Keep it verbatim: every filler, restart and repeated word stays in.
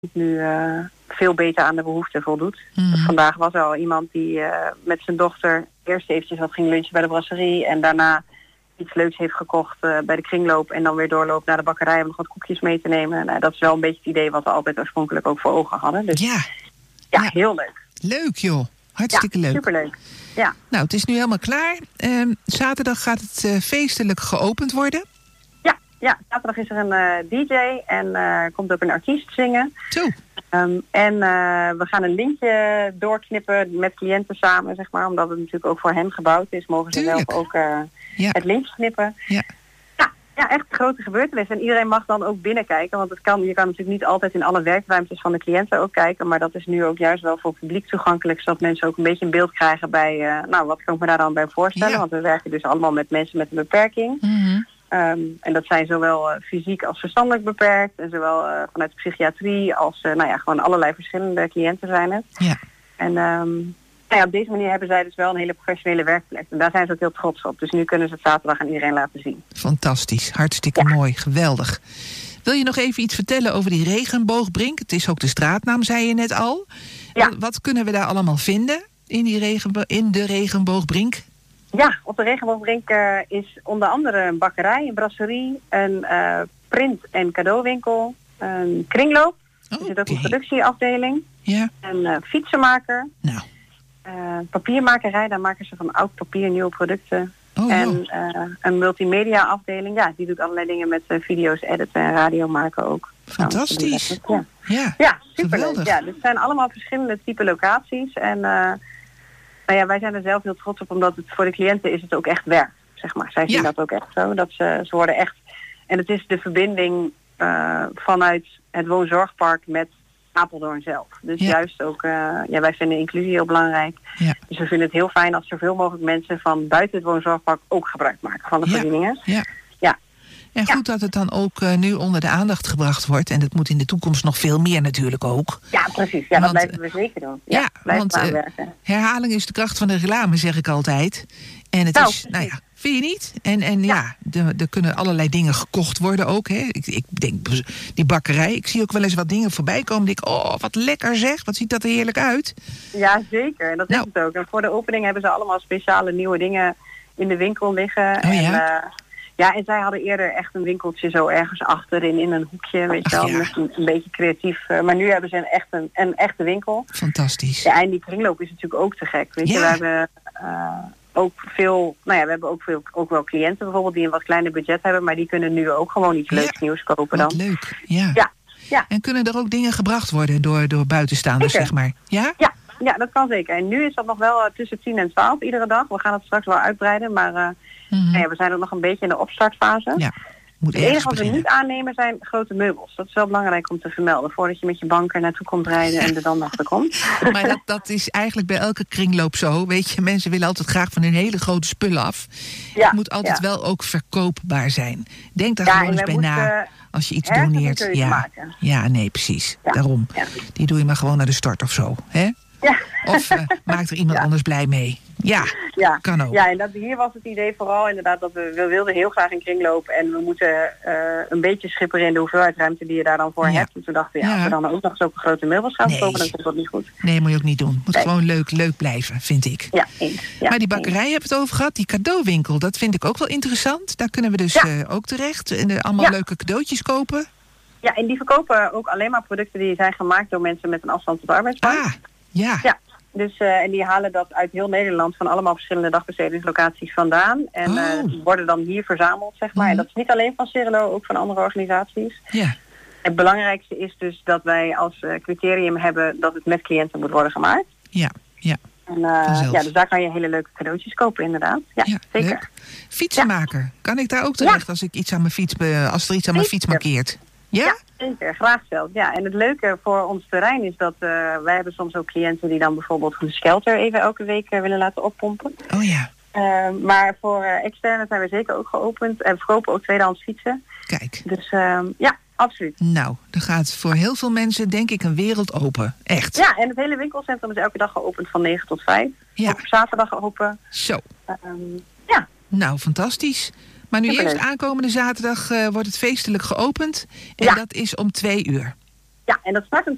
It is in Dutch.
nu uh, veel beter aan de behoeften voldoet. Mm. Dus vandaag was er al iemand die uh, met zijn dochter eerst eventjes wat ging lunchen bij de brasserie en daarna iets leuks heeft gekocht uh, bij de kringloop en dan weer doorloopt naar de bakkerij om nog wat koekjes mee te nemen. Nou, dat is wel een beetje het idee wat we altijd oorspronkelijk ook voor ogen hadden. Dus Ja. ja, Ja. heel leuk. Leuk joh. Hartstikke ja, leuk. Superleuk. Ja. Nou, het is nu helemaal klaar. Uh, zaterdag gaat het uh, feestelijk geopend worden. Ja, ja, zaterdag is er een uh, D J en uh, komt ook een artiest zingen. Zo. Um, en uh, we gaan een linkje doorknippen met cliënten samen, zeg maar. Omdat het natuurlijk ook voor hen gebouwd is, mogen ze Tuurlijk. zelf ook uh, Ja. het linkje knippen. Ja. Ja, ja, echt een grote gebeurtenis. En iedereen mag dan ook binnenkijken. Want het kan, je kan natuurlijk niet altijd in alle werkruimtes van de cliënten ook kijken. Maar dat is nu ook juist wel voor het publiek toegankelijk. Zodat mensen ook een beetje een beeld krijgen bij, uh, nou, wat kan ik me daar dan bij voorstellen? Ja. Want we werken dus allemaal met mensen met een beperking. Mm-hmm. Um, en dat zijn zowel uh, fysiek als verstandelijk beperkt. En zowel uh, vanuit de psychiatrie als uh, nou ja, gewoon allerlei verschillende cliënten zijn het. Ja. En um, nou ja, op deze manier hebben zij dus wel een hele professionele werkplek. En daar zijn ze ook heel trots op. Dus nu kunnen ze het zaterdag aan iedereen laten zien. Fantastisch. Hartstikke Ja. mooi. Geweldig. Wil je nog even iets vertellen over die regenboogbrink? Het is ook de straatnaam, zei je net al. Ja. Wat, wat kunnen we daar allemaal vinden in, die regenbo- in de regenboogbrink? Ja, op de Regenboogbrink uh, is onder andere een bakkerij, een brasserie, een uh, print- en cadeauwinkel, een kringloop. Er zit ook een Oké. productieafdeling, Ja. een uh, fietsenmaker, Nou. uh, papiermakerij, daar maken ze van oud papier nieuwe producten. Oh, en joh. uh, een multimedia afdeling, ja, die doet allerlei dingen met uh, video's editen en radio maken ook. Fantastisch. Ja, Ja. ja superleuk. Geweldig. Ja, dus het zijn allemaal verschillende type locaties. En uh, nou ja, wij zijn er zelf heel trots op, omdat het voor de cliënten is het ook echt werk, zeg maar. Zij zien Ja. dat ook echt zo. Dat ze, ze worden echt. En het is de verbinding uh, vanuit het woonzorgpark met Apeldoorn zelf. Dus Ja. juist ook, uh, ja, wij vinden inclusie heel belangrijk. Ja. Dus we vinden het heel fijn als zoveel mogelijk mensen van buiten het woonzorgpark ook gebruik maken van de Ja. voorzieningen. Ja. Ja. En goed dat het dan ook uh, nu onder de aandacht gebracht wordt. En dat moet in de toekomst nog veel meer natuurlijk ook. Ja, precies. Ja, Want, dat blijven we zeker doen. ja, Ja, blijven want, we uh, aanwerken. Herhaling is de kracht van de reclame, zeg ik altijd. En het Nou, is, nou ja, vind je niet? En, en ja, Ja. er kunnen allerlei dingen gekocht worden ook. Hè. Ik, ik denk, die bakkerij, ik zie ook wel eens wat dingen voorbij komen. Ik denk, oh, wat lekker zeg, wat ziet dat er heerlijk uit. Ja, zeker. En dat Nou. is het ook. En voor de opening hebben ze allemaal speciale nieuwe dingen in de winkel liggen. Oh, en, ja? uh, ja, en zij hadden eerder echt een winkeltje zo ergens achterin in een hoekje, weet je Ach, wel. ja. Misschien een beetje creatief. Uh, maar nu hebben ze een, echt een, een echte winkel. Fantastisch. Ja, en die kringloop is natuurlijk ook te gek. Weet je, Ja. we hebben uh, ook veel, nou ja, we hebben ook, veel, ook wel cliënten bijvoorbeeld die een wat kleiner budget hebben, maar die kunnen nu ook gewoon iets Ja. leuks nieuws kopen Wat dan. leuk. Ja. Ja, ja. En kunnen er ook dingen gebracht worden door, door buitenstaanders, Zeker. zeg maar? Ja? Ja, ja, dat kan zeker. En nu is dat nog wel uh, tussen tien en twaalf iedere dag. We gaan het straks wel uitbreiden, maar uh, Mhm. nou ja, we zijn ook nog een beetje in de opstartfase. Ja, moet Het ergens enige wat we beginnen. niet aannemen zijn grote meubels. Dat is wel belangrijk om te vermelden. Voordat je met je bank er naartoe komt rijden en er dan achter komt. Maar dat, dat is eigenlijk bij elke kringloop zo. Weet je, mensen willen altijd graag van hun hele grote spullen af. Ja, Het moet altijd ja. wel ook verkoopbaar zijn. Denk daar Ja, gewoon en eens bij wij na. moeten Als je iets ergens een doneert. keuze Ja. maken. ja, nee, precies. Ja, Daarom. ja. Die doe je maar gewoon naar de stort of zo. Hè? Ja. Of uh, maakt er iemand Ja. anders blij mee. Ja, Ja, kan ook. ja, en dat, hier was het idee vooral inderdaad dat we, we wilden heel graag een kringloop. En we moeten uh, een beetje schipperen in de hoeveelheid ruimte die je daar dan voor Ja. hebt. En toen dachten we, ja, Ja. als we dan ook nog zulke grote meubels gaan Nee. kopen, dan komt dat niet goed. Nee, moet je ook niet doen. Moet Nee. gewoon leuk, leuk blijven, vind ik. Ja, eens. Ja, maar die eens. bakkerij hebben we het over gehad. Die cadeauwinkel, dat vind ik ook wel interessant. Daar kunnen we dus Ja. uh, ook terecht. En uh, allemaal Ja. leuke cadeautjes kopen. Ja, en die verkopen ook alleen maar producten die zijn gemaakt door mensen met een afstand tot de arbeidsmarkt. Ah, ja. Ja, dus uh, en die halen dat uit heel Nederland van allemaal verschillende dagbestedingslocaties vandaan. En Oh. uh, worden dan hier verzameld, zeg maar. Mhm. En dat is niet alleen van Cirilo, ook van andere organisaties. Ja. Het belangrijkste is dus dat wij als uh, criterium hebben dat het met cliënten moet worden gemaakt. Ja, ja. En uh, Vanzelf. ja, dus daar kan je hele leuke cadeautjes kopen, inderdaad. Ja, Ja, zeker. leuk. Fietsenmaker. Kan ik daar ook terecht als ik iets aan mijn fiets be- als er iets aan mijn fiets Zeker. markeert? Ja? Ja, zeker. Graag zelf. Ja, en het leuke voor ons terrein is dat uh, wij hebben soms ook cliënten die dan bijvoorbeeld een skelter even elke week uh, willen laten oppompen. Oh ja. Uh, maar voor uh, externe zijn we zeker ook geopend en verkopen ook tweedehands fietsen. Kijk. Dus uh, ja, absoluut. Nou, er gaat voor heel veel mensen denk ik een wereld open. Echt. Ja, en het hele winkelcentrum is elke dag geopend van negen tot vijf. Ja. Ook op zaterdag open. Zo. Um, ja. Nou, fantastisch. Maar nu Superleuk. eerst aankomende zaterdag uh, wordt het feestelijk geopend. En Ja. dat is om twee uur. Ja, en dat start om